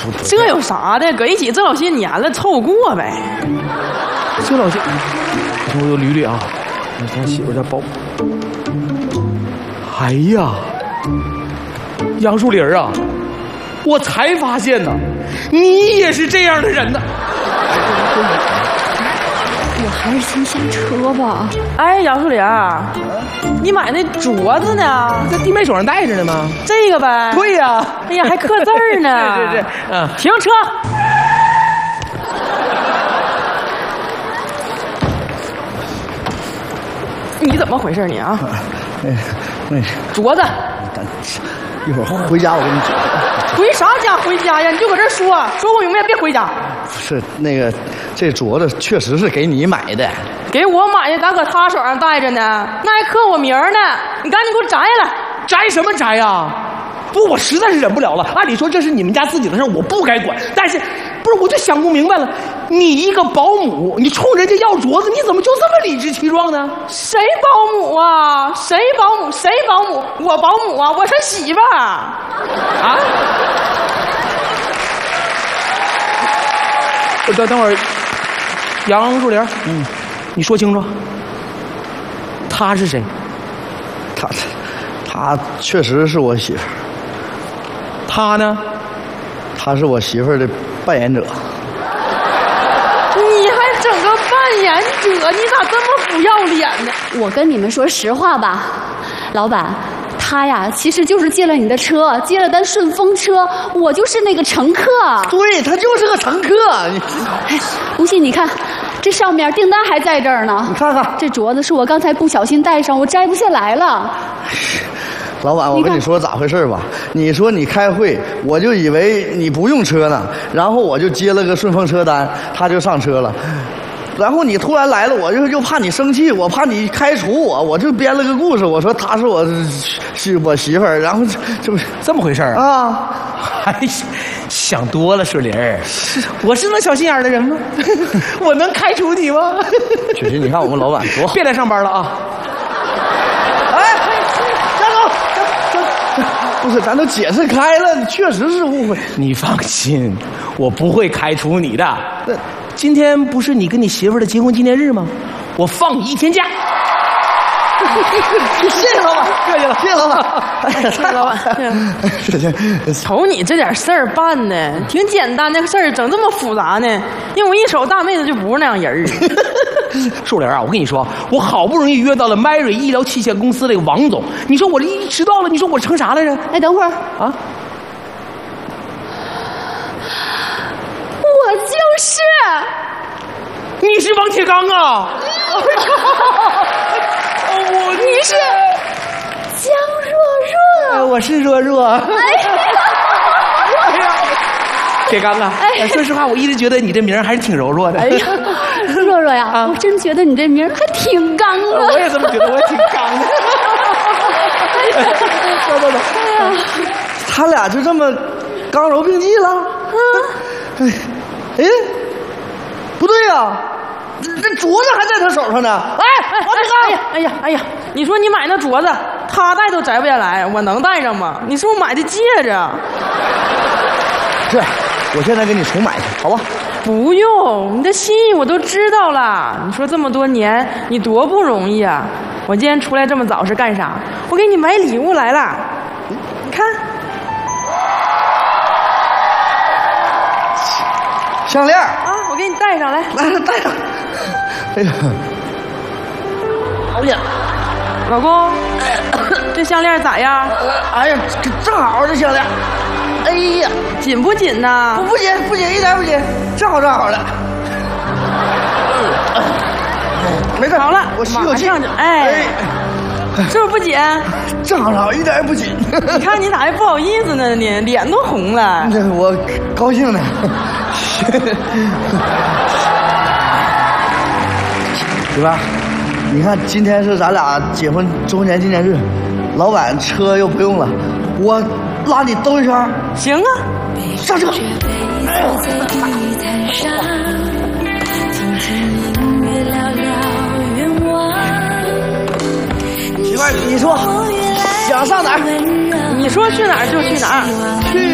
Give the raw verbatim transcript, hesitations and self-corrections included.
这有啥的？搁一起这老些年了，凑合过呗。 这老些，我又捋捋啊，咱媳妇这包。哎呀，杨树林啊，我才发现呢，你也是这样的人呢。 我还是先下车吧。 哎，杨树林，你买那镯子呢？ 在弟妹手上戴着呢吗？ 这个呗。 对呀、啊。 哎呀，还刻字儿呢。 是是是，嗯。 停车。你怎么回事你啊？ 那那镯子。 一会儿回家我跟你讲。 回啥家回家呀？你就搁这说，说不明白别回家。 不是那个，这镯子确实是给你买的。 给我买的，咋搁他手上戴着呢？那还刻我名呢！你赶紧给我摘下来！ 摘什么摘呀？不，我实在是忍不了了。按理说这是你们家自己的事，我不该管。但是，不是我就想不明白了，你一个保姆，你冲人家要镯子，你怎么就这么理直气壮呢？ 谁保姆啊？谁保姆？谁保姆？我保姆啊！我是媳妇儿啊！ 等等会儿，杨树林，嗯，你说清楚，他是谁？ 他他确实是我媳妇儿。 他呢？ 他是我媳妇儿的扮演者。 你还整个扮演者，你咋这么不要脸呢？ 我跟你们说实话吧，老板，他呀其实就是借了你的车，接了单顺风车，我就是那个乘客。 对，他就是个乘客。 哎，不信你看，这上面订单还在这儿呢。 你看看， 这镯子是我刚才不小心戴上，我摘不下来了。 老板，我跟你说咋回事吧？你说你开会，我就以为你不用车呢，然后我就接了个顺风车单，他就上车了。然后你突然来了，我就又怕你生气，我怕你开除我，我就编了个故事，我说她是我是我媳妇儿，然后这不是这么回事啊？ 啊， 哎，想多了，树林儿，我是那小心眼的人吗？我能开除你吗？ 雪琴，你看我们老板多好， 别来上班了啊！ 哎，站住！不是，咱都解释开了，确实是误会。 你放心，我不会开除你的。今天不是你跟你媳妇儿的结婚纪念日吗？我放你一天假。 谢谢老板， 客气了， 谢谢老板，哎呀， 谢谢老板。 谢谢。 瞅你这点事儿办的，挺简单的事儿，整这么复杂呢？因为我一瞅大妹子就不是那样人儿。 树林啊，我跟你说，我好不容易约到了 Mary 医疗器械公司这个王总，你说我这一迟到了，你说我成啥来着？ 哎，等会儿啊！ 我就是， 你是王铁刚啊！ 我你是江若若， 呃，我是若若。 哎呀，铁刚啊！哎，说实话，我一直觉得你这名儿还是挺柔弱的。 哎呀，若若呀，啊、我真觉得你这名儿还挺刚的。 我也这么觉得，我也挺刚的。走走走。 哎呀， 他俩就这么刚柔并济了？啊！哎，哎，不对呀、啊，这这镯子还在他手上呢。哎，王铁刚， 哎呀，哎呀，哎呀，你说你买那镯子，他戴都摘不下来，我能戴上吗？你是不是买的戒指？ 是，我现在给你重买去，好吧？ 不用，你的心意我都知道了。你说这么多年，你多不容易啊！我今天出来这么早是干啥？我给你买礼物来了，你看， 项链啊，我给你戴上来， 来戴上。哎呀，哎呀， 老公，这项链咋样？ 哎呀，这正好这项链。哎呀， 紧不紧呐？ 不不紧不紧，一点不紧，正好正好的。没事， 好了， 我吸口气。 哎，是不是不紧？ 正好正好，一点也不紧。 你看你咋还不好意思呢？你脸都红了。 我高兴呢。对吧？你看今天是咱俩结婚周年纪念日，老板车又不用了，我拉你兜一圈。 行啊， 上车。哎呦，媳妇儿，你说想上哪儿？ 你说去哪儿就去哪儿。 去。